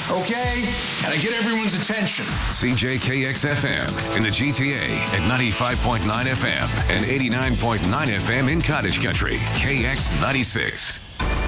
Okay? And I get everyone's attention. CJKX-FM in the GTA at 95.9 FM and 89.9 FM in Cottage Country. KX96.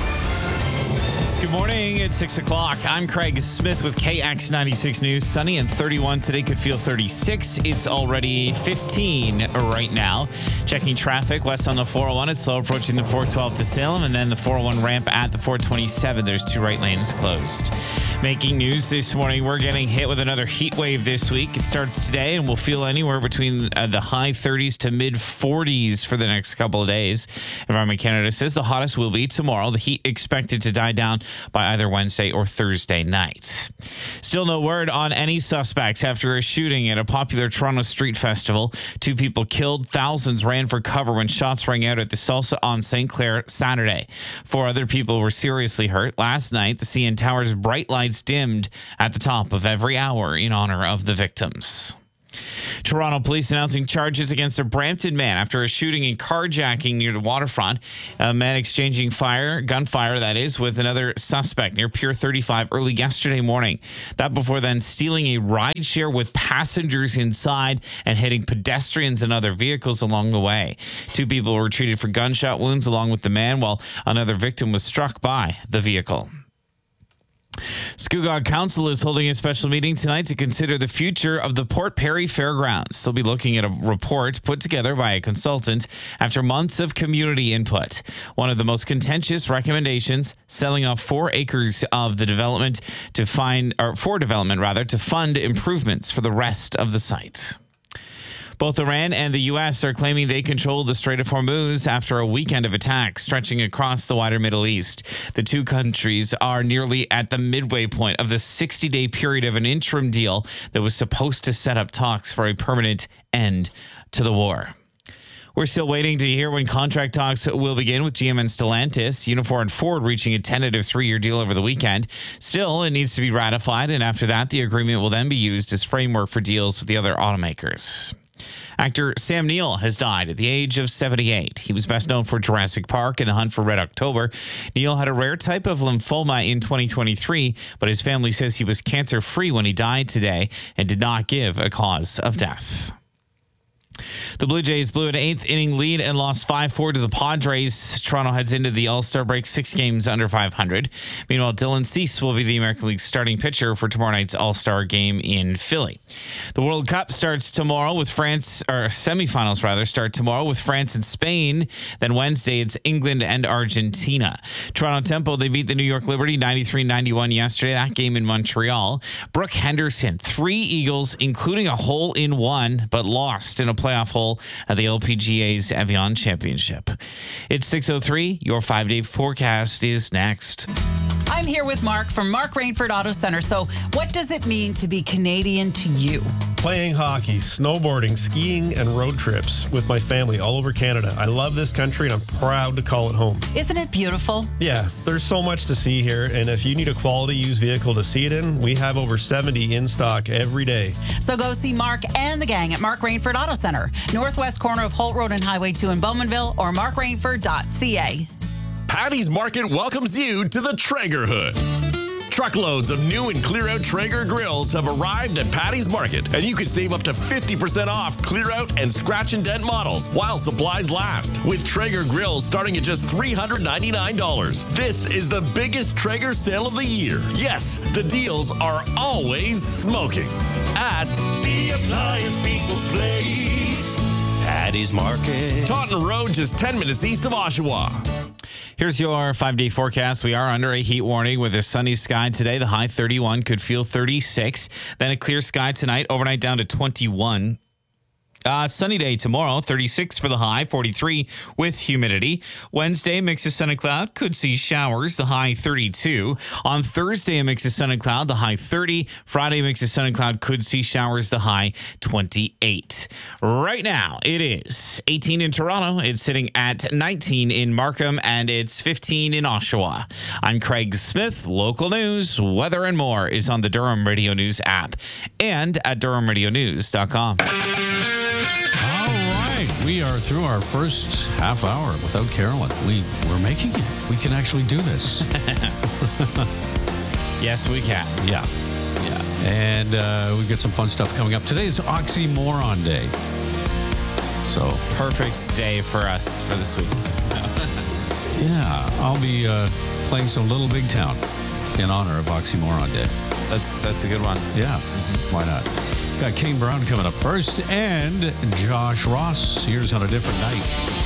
Good morning. It's 6 o'clock. I'm Craig Smith with KX96 News. Sunny and 31 today, could feel 36. It's already 15 right now. Checking traffic west on the 401. It's slow approaching the 412 to Salem, and then the 401 ramp at the 427. There's two right lanes closed. Making news this morning, we're getting hit with another heat wave this week. It starts today and will feel anywhere between the high 30s to mid 40s for the next couple of days. Environment Canada says the hottest will be tomorrow. The heat expected to die down by either Wednesday or Thursday night. Still no word on any suspects after a shooting at a popular Toronto street festival. 2 people killed, thousands ran for cover when shots rang out at the Salsa on St. Clair Saturday. 4 other people were seriously hurt. Last night, the CN Tower's bright lights dimmed at the top of every hour in honor of the victims. Toronto police announcing charges against a Brampton man after a shooting and carjacking near the waterfront. A man exchanging gunfire that is, with another suspect near Pier 35 early yesterday morning. That before then stealing a rideshare with passengers inside and hitting pedestrians and other vehicles along the way. 2 people were treated for gunshot wounds along with the man, while another victim was struck by the vehicle. Scugog Council is holding a special meeting tonight to consider the future of the Port Perry Fairgrounds. They'll be looking at a report put together by a consultant after months of community input. One of the most contentious recommendations, selling off 4 acres of the development to fund improvements for the rest of the site. Both Iran and the U.S. are claiming they control the Strait of Hormuz after a weekend of attacks stretching across the wider Middle East. The 2 countries are nearly at the midway point of the 60-day period of an interim deal that was supposed to set up talks for a permanent end to the war. We're still waiting to hear when contract talks will begin with GM and Stellantis. Unifor and Ford reaching a tentative 3-year deal over the weekend. Still, it needs to be ratified, and after that, the agreement will then be used as framework for deals with the other automakers. Actor Sam Neill has died at the age of 78. He was best known for Jurassic Park and The Hunt for Red October. Neill had a rare type of lymphoma in 2023, but his family says he was cancer-free when he died today and did not give a cause of death. The Blue Jays blew an 8th inning lead and lost 5-4 to the Padres. Toronto heads into the All-Star break 6 games under 500. Meanwhile, Dylan Cease will be the American League starting pitcher for tomorrow night's All-Star game in Philly. The World Cup starts tomorrow with semifinals start tomorrow with France and Spain. Then Wednesday, it's England and Argentina. Toronto Tempo, they beat the New York Liberty 93-91 yesterday. That game in Montreal. Brooke Henderson, 3 eagles, including a hole-in-one, but lost in a playoff hole at the LPGA's Evian Championship. It's 6:03. Your 5-day forecast is next. I'm here with Mark from Mark Rainford Auto Center. So what does it mean to be Canadian to you? Playing hockey, snowboarding, skiing, and road trips with my family all over Canada. I love this country and I'm proud to call it home. Isn't it beautiful? Yeah, there's so much to see here. And if you need a quality used vehicle to see it in, we have over 70 in stock every day. So go see Mark and the gang at Mark Rainford Auto Center, northwest corner of Holt Road and Highway 2 in Bowmanville, or markrainford.ca. Patty's Market welcomes you to the Traeger Hood. Truckloads of new and clear-out Traeger grills have arrived at Patty's Market, and you can save up to 50% off clear-out and scratch and dent models while supplies last, with Traeger grills starting at just $399. This is the biggest Traeger sale of the year. Yes, the deals are always smoking at the Appliance People Place, Patty's Market, Taunton Road, just 10 minutes east of Oshawa. Here's your 5-day forecast. We are under a heat warning with a sunny sky today. The high 31, could feel 36. Then a clear sky tonight, overnight down to 21. Sunny day tomorrow, 36 for the high, 43 with humidity. Wednesday, mix of sun and cloud, could see showers, the high 32. On Thursday, a mix of sun and cloud, the high 30. Friday, mix of sun and cloud, could see showers, the high 28. Right now, it is 18 in Toronto. It's sitting at 19 in Markham, and it's 15 in Oshawa. I'm Craig Smith. Local news, weather, and more is on the Durham Radio News app and at DurhamRadioNews.com. We are through our first half hour without Carolyn. We're making it. We can actually do this. Yes, we can. Yeah. Yeah. And we've got some fun stuff coming up. Today is Oxymoron Day. So, Perfect day for us for this week. yeah, I'll be playing some Little Big Town in honor of Oxymoron Day. That's a good one. Yeah, why not? Got Kane Brown coming up first and Josh Ross. Here's On a Different Night.